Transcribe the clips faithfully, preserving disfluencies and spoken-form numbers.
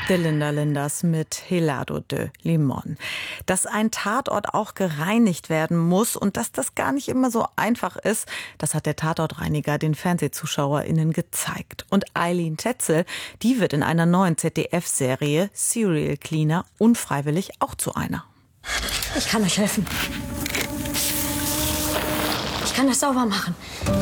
De Linda Linders mit Helado de Limón. Dass ein Tatort auch gereinigt werden muss und dass das gar nicht immer so einfach ist, das hat der Tatortreiniger den FernsehzuschauerInnen gezeigt. Und Eileen Tetzel, die wird in einer neuen Z D F-Serie Serial Cleaner unfreiwillig auch zu einer. Ich kann euch helfen. Ich kann das sauber machen.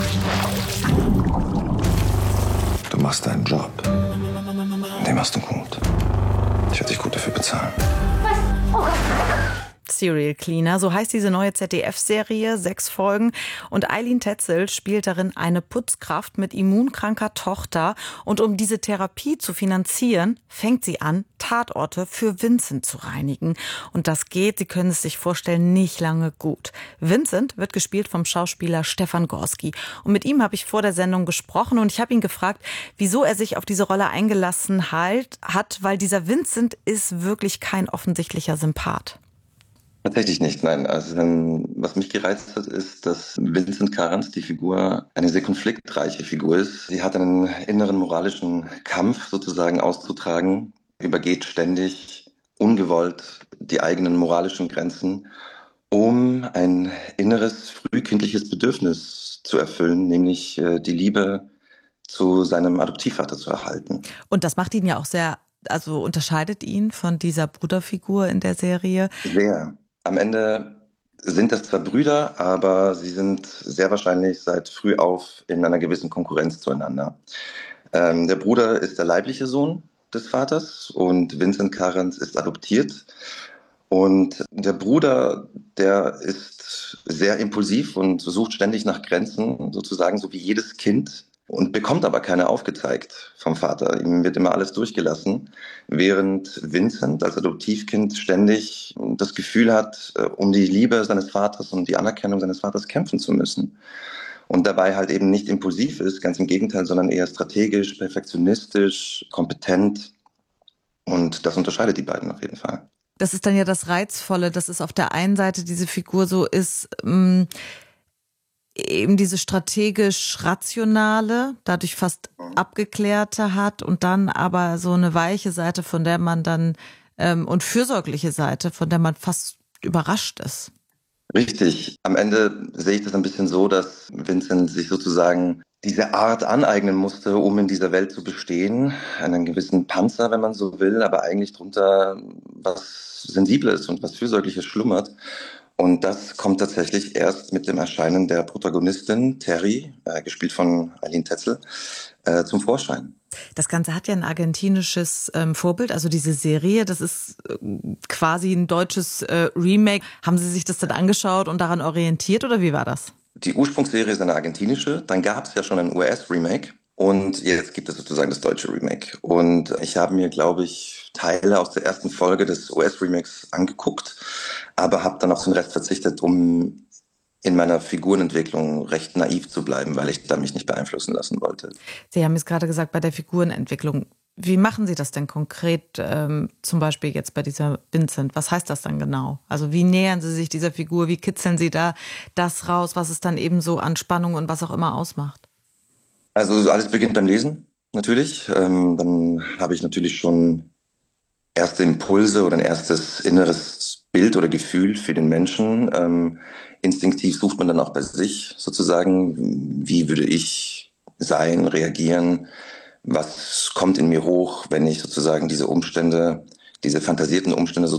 Du machst deinen Job. Den machst du gut. Ich werde dich gut dafür bezahlen. Was? Oh Gott. Serial Cleaner, so heißt diese neue Z D F-Serie, sechs Folgen. Und Eileen Tetzel spielt darin eine Putzkraft mit immunkranker Tochter. Und um diese Therapie zu finanzieren, fängt sie an, Tatorte für Vincent zu reinigen. Und das geht, Sie können es sich vorstellen, nicht lange gut. Vincent wird gespielt vom Schauspieler Stefan Gorski. Und mit ihm habe ich vor der Sendung gesprochen und ich habe ihn gefragt, wieso er sich auf diese Rolle eingelassen halt, hat, weil dieser Vincent ist wirklich kein offensichtlicher Sympath. Tatsächlich nicht, nein. Also, ähm, was mich gereizt hat, ist, dass Vincent Karens, die Figur, eine sehr konfliktreiche Figur ist. Sie hat einen inneren moralischen Kampf sozusagen auszutragen, übergeht ständig ungewollt die eigenen moralischen Grenzen, um ein inneres frühkindliches Bedürfnis zu erfüllen, nämlich äh, die Liebe zu seinem Adoptivvater zu erhalten. Und das macht ihn ja auch sehr, also unterscheidet ihn von dieser Bruderfigur in der Serie. Sehr. Am Ende sind das zwar Brüder, aber sie sind sehr wahrscheinlich seit früh auf in einer gewissen Konkurrenz zueinander. Ähm, der Bruder ist der leibliche Sohn des Vaters und Vincent Karens ist adoptiert. Und der Bruder, der ist sehr impulsiv und sucht ständig nach Grenzen, sozusagen so wie jedes Kind. Und bekommt aber keine aufgezeigt vom Vater. Ihm wird immer alles durchgelassen, während Vincent als Adoptivkind ständig das Gefühl hat, um die Liebe seines Vaters und die Anerkennung seines Vaters kämpfen zu müssen. Und dabei halt eben nicht impulsiv ist, ganz im Gegenteil, sondern eher strategisch, perfektionistisch, kompetent. Und das unterscheidet die beiden auf jeden Fall. Das ist dann ja das Reizvolle, dass es auf der einen Seite diese Figur so ist, mh, eben diese strategisch rationale, dadurch fast abgeklärte hat und dann aber so eine weiche Seite, von der man dann ähm, und fürsorgliche Seite, von der man fast überrascht ist. Richtig. Am Ende sehe ich das ein bisschen so, dass Vincent sich sozusagen diese Art aneignen musste, um in dieser Welt zu bestehen. Einen gewissen Panzer, wenn man so will, aber eigentlich drunter was Sensibles und was Fürsorgliches schlummert. Und das kommt tatsächlich erst mit dem Erscheinen der Protagonistin Terry, äh, gespielt von Eileen Tetzel, äh, zum Vorschein. Das Ganze hat ja ein argentinisches ähm, Vorbild, also diese Serie, das ist äh, quasi ein deutsches äh, Remake. Haben Sie sich das dann angeschaut und daran orientiert oder wie war das? Die Ursprungsserie ist eine argentinische, dann gab es ja schon ein U S-Remake. Und jetzt gibt es sozusagen das deutsche Remake. Und ich habe mir, glaube ich, Teile aus der ersten Folge des U S-Remakes angeguckt, aber habe dann auf den Rest verzichtet, um in meiner Figurenentwicklung recht naiv zu bleiben, weil ich da mich nicht beeinflussen lassen wollte. Sie haben jetzt gerade gesagt, bei der Figurenentwicklung. Wie machen Sie das denn konkret, ähm, zum Beispiel jetzt bei dieser Vincent? Was heißt das dann genau? Also wie nähern Sie sich dieser Figur? Wie kitzeln Sie da das raus, was es dann eben so an Spannung und was auch immer ausmacht? Also alles beginnt beim Lesen, natürlich. Ähm, dann habe ich natürlich schon erste Impulse oder ein erstes inneres Bild oder Gefühl für den Menschen. Ähm, instinktiv sucht man dann auch bei sich sozusagen, wie würde ich sein, reagieren, was kommt in mir hoch, wenn ich sozusagen diese Umstände, diese fantasierten Umstände so